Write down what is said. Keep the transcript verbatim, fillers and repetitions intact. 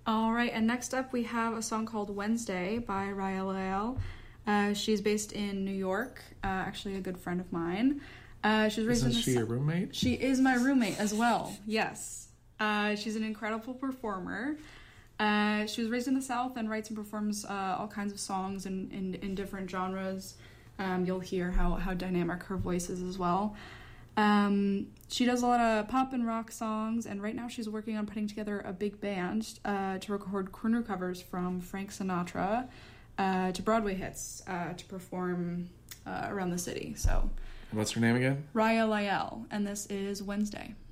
All right, and next up we have a song called Wednesday by Raya Lael. Uh, she's based in New York, uh, actually a good friend of mine. Uh, she was raised Isn't in the she your roommate? She is my roommate as well, yes. Uh, she's an incredible performer. Uh, she was raised in the South and writes and performs uh, all kinds of songs in, in, in different genres. Um, you'll hear how, how dynamic her voice is as well. Um, she does a lot of pop and rock songs, and right now she's working on putting together a big band uh, to record crooner covers from Frank Sinatra uh, to Broadway hits uh, to perform uh, around the city. So, what's her name again? Raya Lael, and this is Wednesday.